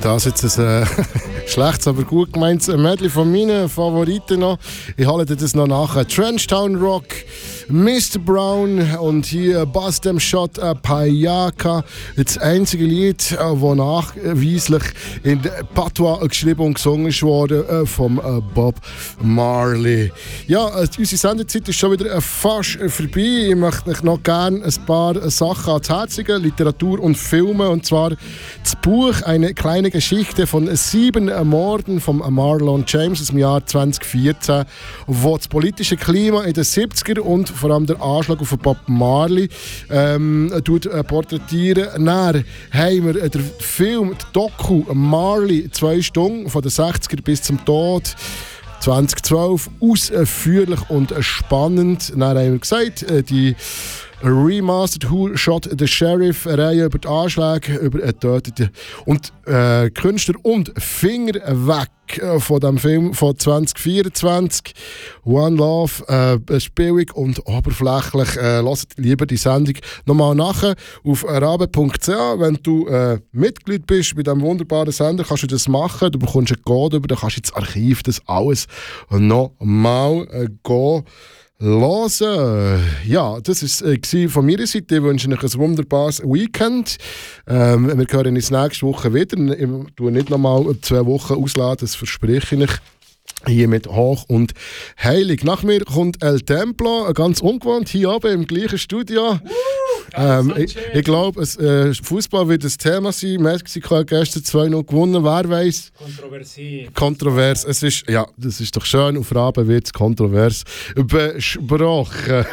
Das ist jetzt ein schlechtes, aber gut gemeintes Medley von meinen Favoriten noch. Ich hole dir das noch nach. Trenchtown Rock, Mr. Brown und hier Bust Them Shot Payaka. Das einzige Lied, das nachweislich in Patois geschrieben und gesungen wurde vom Bob Marley. Ja, unsere Sendezeit ist schon wieder fast vorbei. Ich möchte euch noch gerne ein paar Sachen ans Herz legen, Literatur und Filme. Und zwar das Buch «Eine kleine Geschichte von 7 Morden» von Marlon James aus dem Jahr 2014, wo das politische Klima in den 70er und vor allem der Anschlag auf Bob Marley porträtieren. Dann haben wir den Film, die Doku Marley, 2 Stunden, von den 60er bis zum Tod. 2012, ausführlich und spannend. Dann haben wir gesagt, die Remastered Who Shot the Sheriff, eine Reihe über die Anschläge, über Tötete und Künstler und Finger weg von dem Film von 2024. One Love, spielig und oberflächlich. Lasst lieber die Sendung nochmal nachher auf rabe.ch. Wenn du Mitglied bist bei diesem wunderbaren Sender, kannst du das machen. Du bekommst einen Code über, dann kannst du ins Archiv das alles nochmal gehen. Hören. Ja, das war von meiner Seite. Ich wünsche euch ein wunderbares Weekend. Wir hören uns nächste Woche wieder. Ich tue nicht nochmal 2 Wochen ausladen, das verspreche ich euch. Hier mit Hoch und Heilig. Nach mir kommt El Templo, ganz ungewohnt, hier oben im gleichen Studio. Ich glaube, Fußball wird ein Thema sein. Mexiko hat gestern 2-0 gewonnen. Wer weiß? Kontrovers. Es ist, ja, das ist doch schön. Auf Raben wird es kontrovers besprochen.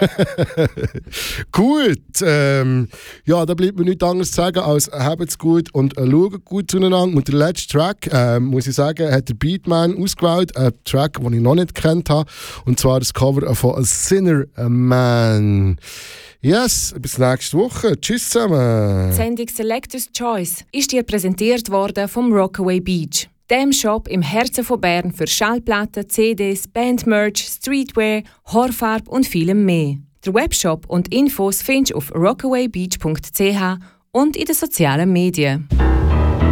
Gut. Ja, da bleibt mir nichts anderes zu sagen als habt's gut und schaut gut zueinander. Und der letzte Track, muss ich sagen, hat der Beatman ausgewählt. Ein Track, den ich noch nicht kennt habe. Und zwar das Cover von A Sinner Man. Yes, bis nächste Woche. Tschüss zusammen. Die Sendung Selector's Choice ist dir präsentiert worden vom Rockaway Beach. Dem Shop im Herzen von Bern für Schallplatten, CDs, Bandmerch, Streetwear, Haarfarbe und vielem mehr. Der Webshop und Infos findest du auf rockawaybeach.ch und in den sozialen Medien.